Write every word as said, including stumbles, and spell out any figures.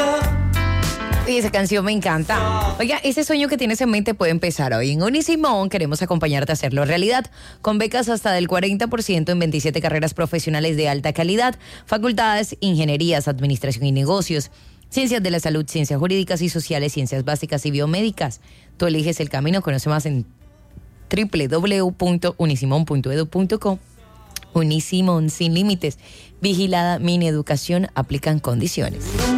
Y esa canción me encanta. Oiga, ese sueño que tienes en mente puede empezar hoy. En Unisimón queremos acompañarte a hacerlo realidad, con becas hasta del cuarenta por ciento en veintisiete carreras profesionales de alta calidad, facultades, ingenierías, administración y negocios, ciencias de la salud, ciencias jurídicas y sociales, ciencias básicas y biomédicas. Tú eliges el camino. Conoce más en doble u doble u doble u punto unisimón punto edu punto co. Unisimón, sin límites. Vigilada Mineducación, aplican condiciones.